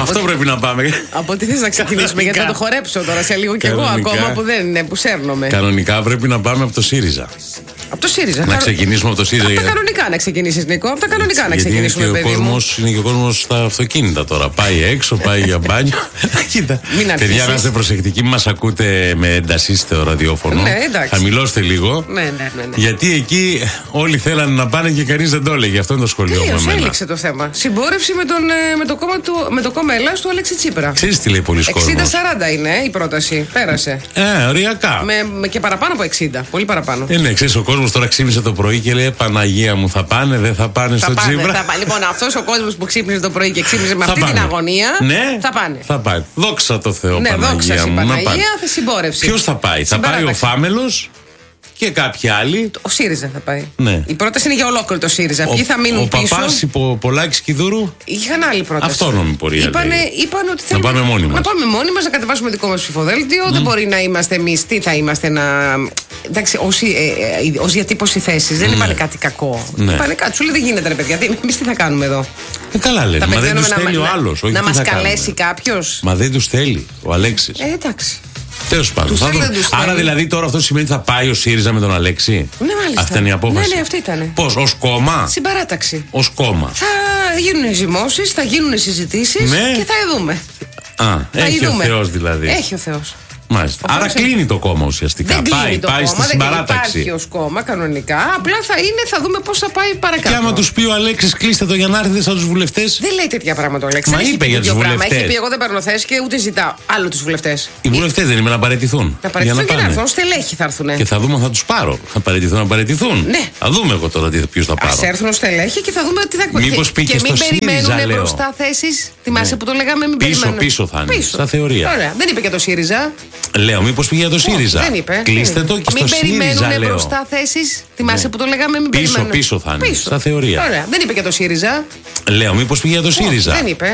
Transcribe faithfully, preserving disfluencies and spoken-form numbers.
Αυτό πρέπει να πάμε. Από τι θες να ξεκινήσουμε, γιατί θα το χορέψω τώρα σε λίγο κι εγώ ακόμα που δεν είναι, που σέρνομαι. Κανονικά πρέπει να πάμε από το ΣΥΡΙΖΑ. Από το ΣΥΡΙΖΑ. Να ξεκινήσουμε από το ΣΥΡΙΖΑ. Από τα κανονικά να ξεκινήσεις, Νίκο. Από τα κανονικά να γιατί ξεκινήσουμε, είναι και παιδί ο μου. κόσμος, είναι και ο κόσμος στα αυτοκίνητα τώρα. Πάει έξω, πάει για μπάνιο. Κοίτα. Παιδιά, να είστε προσεκτικοί, μας ακούτε με ένταση στο ραδιόφωνο. Ναι, εντάξει. Χαμηλώστε λίγο. Ναι, ναι, ναι, ναι. Γιατί εκεί όλοι θέλανε να πάνε και κανείς δεν το έλεγε. Αυτό είναι το σχολείο Τελείως, μου. έληξε το θέμα. Συμπόρευση με, τον, με, το, κόμμα του, με το κόμμα Ελλάς του Αλέξη Τσίπρα. Ξέρεις τι λέει πολλοί κόσμος. εξήντα σαράντα είναι η πρόταση. Πέρασε. Ε, οριακά. Με, με και παραπάνω από εξήντα. Πολύ παραπάνω. Ε, ναι, ξέρεις, ο κόσμος τώρα ξύπνησε το πρωί και λέει Παναγία μου, θα πάνε, δεν θα πάνε θα στο πάνε, Τσίπρα. Θα πάνε. Λοιπόν, αυτός ο κόσμος που ξύπνησε το πρωί και ξύπνησε με θα αυτή πάνε. την αγωνία. Ναι, θα πάνε. Θα πάνε. Δόξα τω Θεώ, ναι, Παναγία δόξα μου. Παναγία, θα συμπόρευση. Ποιος θα πάει, θα πάει ο Φάμελος και κάποιοι άλλοι. Ο ΣΥΡΙΖΑ θα πάει. Ναι. Η πρόταση είναι για ολόκληρο το ΣΥΡΙΖΑ. Ποιοι θα μείνουν ο πίσω. Ο Παπάς, ο Πολάκης και η Δούρου. Είχαν άλλη πρόταση. Αυτόνομη πορεία. Είπανε, είπαν ότι θέλουν να πάμε μόνοι μας. Να πάμε μόνοι μας, να κατεβάσουμε δικό μας ψηφοδέλτιο. Mm. Δεν μπορεί να είμαστε εμείς. Τι θα είμαστε να. Εντάξει, ως, ε, ε, ως διατύπωση θέσης. Δεν mm. είπανε κάτι κακό. Ναι. Είπανε κάτι. Σου λέει δεν γίνεται, ρε παιδιά. Εμείς τι θα κάνουμε εδώ. Ε, καλά λένε. Μα δεν τους θέλει ο άλλος. Να μας καλέσει κάποιος. Μα δεν τους θέλει ο Αλέξης. Ε, εντάξει. Τέλος πάντων. Θα το... Άρα δηλαδή τώρα αυτό σημαίνει ότι θα πάει ο ΣΥΡΙΖΑ με τον Αλέξη. Ναι, μάλιστα. Αυτή είναι η απόφαση. Ναι, ναι, αυτή ήταν. Πώς, ως κόμμα. Συμπαράταξη. Ως κόμμα. Θα γίνουν ζυμώσεις, θα γίνουν συζητήσεις ναι. και θα δούμε. Α, θα έχει ειδούμε. ο Θεός δηλαδή. Έχει ο Θεός. Μάλιστα. Άρα σε... κλείνει το κόμμα ουσιαστικά. Δεν πάει, το πάει κόμμα, στη συμπαράταξη. Δεν υπάρχει ως κόμμα κανονικά. Απλά θα είναι, θα δούμε πώς θα πάει παρακάτω. Και άμα τους πει ο Αλέξης κλείστε το για να έρθετε σαν τους βουλευτές. Δεν λέει τέτοια πράγματα ο Αλέξης. Μα είπε για τους βουλευτές. Έχει πει εγώ δεν παίρνω θέση και ούτε ζητάω. Άλλο τους βουλευτές. Οι βουλευτές δεν είναι να παραιτηθούν. Να παραιτηθούν και να έρθουν. Στελέχοι θα έρθουν. Και θα δούμε αν θα τους πάρω. Θα παραιτηθούν να παραιτηθούν. Ναι. Θα δούμε εγώ τώρα ποιους θα πάρω. Ας έρθουν ως στελέχοι και θα δούμε τι θα εκπαιδευτούν. Μήπως πήγε και στο μην περιμένουν ΣΥΡΙΖΑ, μπροστά θέσεις. Θυμάσαι που το λέγαμε, μην πίσω, περιμένουν. πίσω θα είναι. Στα θεωρία. Ωραία. Δεν είπε και το ΣΥΡΙΖΑ. Λέω, μήπως πήγε για το ΣΥΡΙΖΑ. Δεν είπε. Κλείστε το και μην στο ΣΥΡΙΖΑ. Μην περιμένουν μπροστά θέσεις. Θυμάσαι που το λέγαμε, μην πίσω, περιμένουν. Πίσω θα είναι. Στα θεωρία. Ωραία. Δεν είπε και το ΣΥΡΙΖΑ. Λέω, μήπως πήγε για το ΣΥΡΙΖΑ. Δεν είπε.